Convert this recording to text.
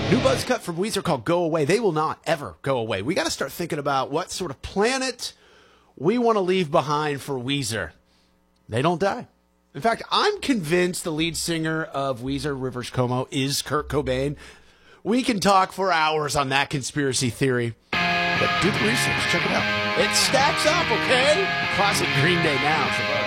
New buzz cut from Weezer called Go Away. They will not ever go away. We got to start thinking about what sort of planet we want to leave behind for Weezer. They don't die. In fact, I'm convinced the lead singer of Weezer, Rivers Cuomo, is Kurt Cobain. We can talk for hours on that conspiracy theory. But do the research. Check it out. It stacks up, okay? Classic Green Day now.